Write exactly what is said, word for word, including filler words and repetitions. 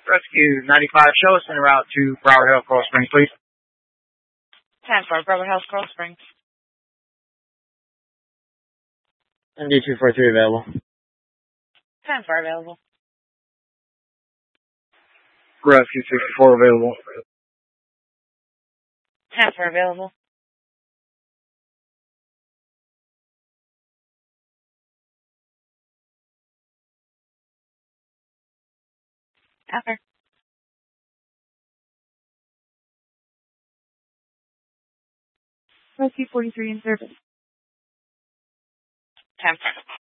Rescue ninety-five, show us en route to Broward Hill, Coral Springs, please. ten four, Broward Hill, Coral Springs. M D two forty-three available. ten four available. Rescue sixty-four available. ten four available. After. Rescue forty-three in service. ten four.